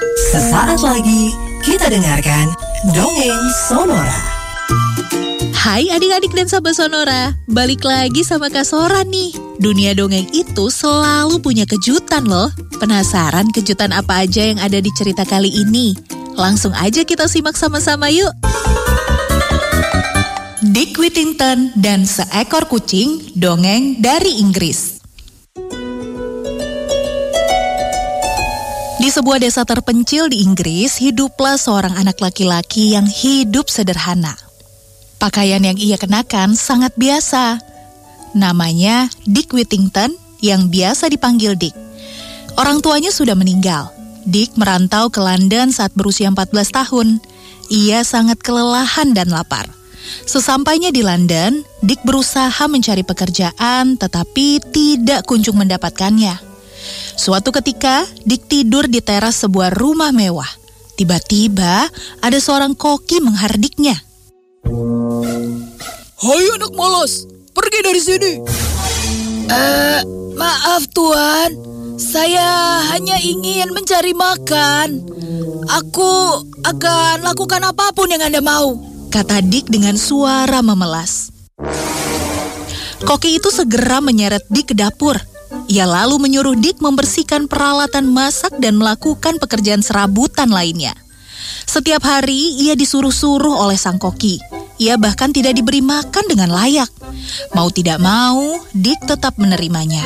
Sesaat lagi kita dengarkan Dongeng Sonora. Hai adik-adik dan sahabat Sonora, balik lagi sama Kak Sora nih. Dunia dongeng itu selalu punya kejutan loh. Penasaran kejutan apa aja yang ada di cerita kali ini? Langsung aja kita simak sama-sama yuk. Dick Whittington dan seekor kucing, dongeng dari Inggris. Di sebuah desa terpencil di Inggris, hiduplah seorang anak laki-laki yang hidup sederhana. Pakaian yang ia kenakan sangat biasa. Namanya Dick Whittington yang biasa dipanggil Dick. Orang tuanya sudah meninggal. Dick merantau ke London saat berusia 14 tahun. Ia sangat kelelahan dan lapar. Sesampainya di London, Dick berusaha mencari pekerjaan tetapi tidak kunjung mendapatkannya. Suatu ketika, Dick tidur di teras sebuah rumah mewah. Tiba-tiba, ada seorang koki menghardiknya. Hai anak malas, pergi dari sini. Maaf Tuan, saya hanya ingin mencari makan. Aku akan lakukan apapun yang Anda mau, kata Dick dengan suara memelas. Koki itu segera menyeret Dick ke dapur. Ia lalu menyuruh Dick membersihkan peralatan masak dan melakukan pekerjaan serabutan lainnya. Setiap hari ia disuruh-suruh oleh sang koki. Ia bahkan tidak diberi makan dengan layak. Mau tidak mau, Dick tetap menerimanya.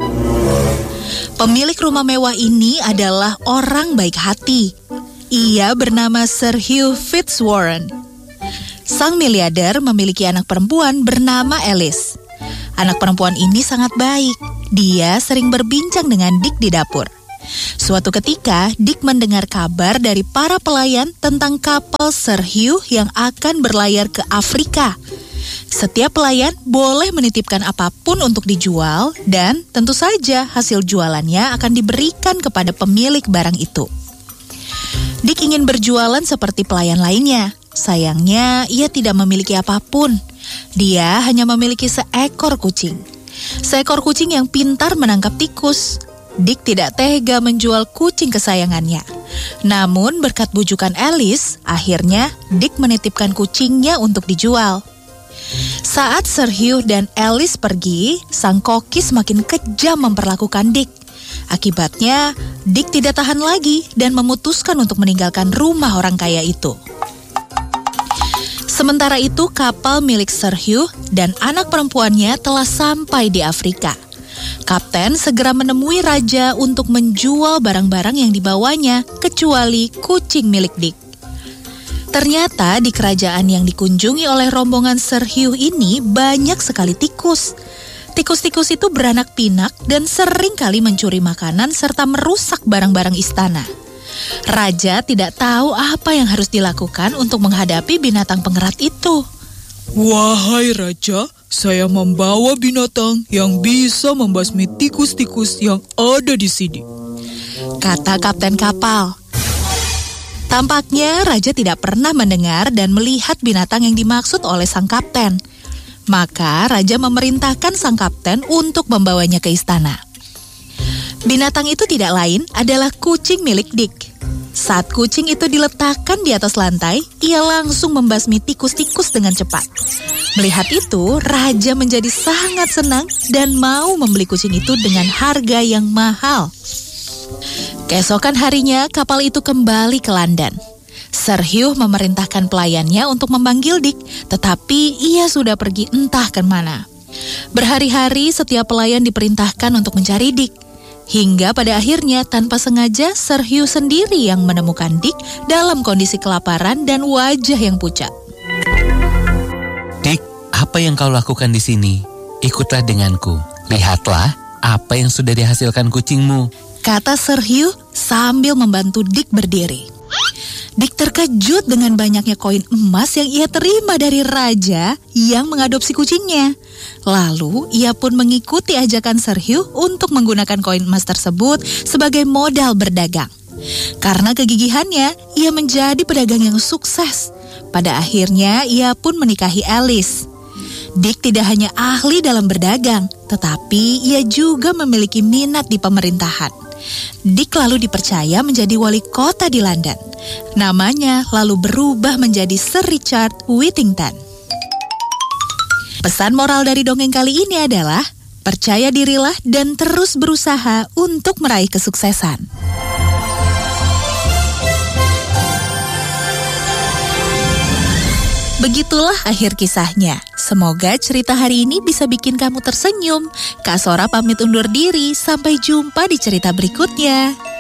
Pemilik rumah mewah ini adalah orang baik hati. Ia bernama Sir Hugh Fitzwarren. Sang miliarder memiliki anak perempuan bernama Alice. Anak perempuan ini sangat baik. Dia sering berbincang dengan Dick di dapur. Suatu ketika, Dick mendengar kabar dari para pelayan tentang kapal Sir Hugh yang akan berlayar ke Afrika. Setiap pelayan boleh menitipkan apapun untuk dijual dan tentu saja hasil jualannya akan diberikan kepada pemilik barang itu. Dick ingin berjualan seperti pelayan lainnya. Sayangnya, ia tidak memiliki apapun. Dia hanya memiliki seekor kucing. Seekor kucing yang pintar menangkap tikus. Dick tidak tega menjual kucing kesayangannya. Namun berkat bujukan Alice, akhirnya Dick menitipkan kucingnya untuk dijual. Saat Sir Hugh dan Alice pergi, sang koki semakin kejam memperlakukan Dick. Akibatnya, Dick tidak tahan lagi dan memutuskan untuk meninggalkan rumah orang kaya itu. Sementara itu, kapal milik Sir Hugh dan anak perempuannya telah sampai di Afrika. Kapten segera menemui raja untuk menjual barang-barang yang dibawanya, kecuali kucing milik Dick. Ternyata di kerajaan yang dikunjungi oleh rombongan Sir Hugh ini banyak sekali tikus. Tikus-tikus itu beranak pinak dan sering kali mencuri makanan serta merusak barang-barang istana. Raja tidak tahu apa yang harus dilakukan untuk menghadapi binatang pengerat itu. Wahai Raja, saya membawa binatang yang bisa membasmi tikus-tikus yang ada di sini, kata kapten kapal. Tampaknya Raja tidak pernah mendengar dan melihat binatang yang dimaksud oleh sang kapten. Maka Raja memerintahkan sang kapten untuk membawanya ke istana. Binatang itu tidak lain adalah kucing milik Dick. Saat kucing itu diletakkan di atas lantai, ia langsung membasmi tikus-tikus dengan cepat. Melihat itu, Raja menjadi sangat senang dan mau membeli kucing itu dengan harga yang mahal. Keesokan harinya, kapal itu kembali ke London. Sir Hugh memerintahkan pelayannya untuk memanggil Dick, tetapi ia sudah pergi entah kemana. Berhari-hari setiap pelayan diperintahkan untuk mencari Dick. Hingga pada akhirnya tanpa sengaja Sir Hugh sendiri yang menemukan Dick dalam kondisi kelaparan dan wajah yang pucat. Dick, apa yang kau lakukan di sini? Ikutlah denganku. Lihatlah apa yang sudah dihasilkan kucingmu, kata Sir Hugh sambil membantu Dick berdiri. Dick terkejut dengan banyaknya koin emas yang ia terima dari raja yang mengadopsi kucingnya. Lalu ia pun mengikuti ajakan Sir Hugh untuk menggunakan koin emas tersebut sebagai modal berdagang. Karena kegigihannya, ia menjadi pedagang yang sukses. Pada akhirnya ia pun menikahi Alice. Dick tidak hanya ahli dalam berdagang, tetapi ia juga memiliki minat di pemerintahan. Dick lalu dipercaya menjadi wali kota di London. Namanya lalu berubah menjadi Sir Richard Whittington. Pesan moral dari dongeng kali ini adalah percaya dirilah dan terus berusaha untuk meraih kesuksesan. Begitulah akhir kisahnya. Semoga cerita hari ini bisa bikin kamu tersenyum. Kak Sora pamit undur diri. Sampai jumpa di cerita berikutnya.